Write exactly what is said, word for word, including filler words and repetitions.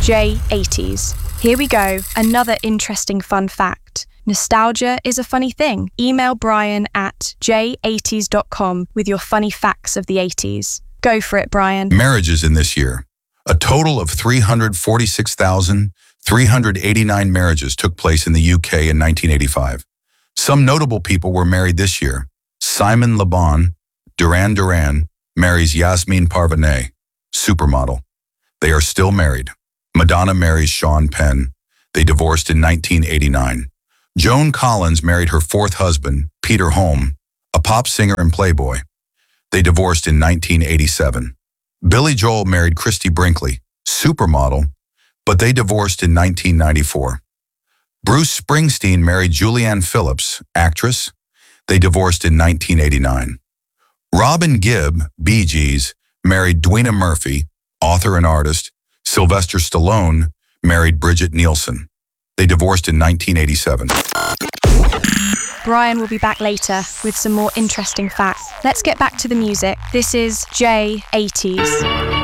J eighties. Here we go, another interesting fun fact. Nostalgia is a funny thing. Email Brian at j eighties dot com with your funny facts of the eighties. Go for it, Brian. Marriages in this year. A total of three hundred forty-six thousand three hundred eighty-nine marriages took place in the U K in nineteen eighty-five. Some notable people were married this year. Simon Le Bon, Duran Duran, marries Yasmin Parvaneh, supermodel. They are still married. Madonna marries Sean Penn. They divorced in nineteen eighty-nine. Joan Collins married her fourth husband, Peter Holm, a pop singer and playboy. They divorced in nineteen eighty-seven. Billy Joel married Christy Brinkley, supermodel, but they divorced in nineteen ninety-four. Bruce Springsteen married Julianne Phillips, actress. They divorced in nineteen eighty-nine. Robin Gibb, Bee Gees, married Dwena Murphy, author and artist. Sylvester Stallone married Bridget Nielsen. They divorced in nineteen eighty-seven. Brian will be back later with some more interesting facts. Let's get back to the music. This is J eighties.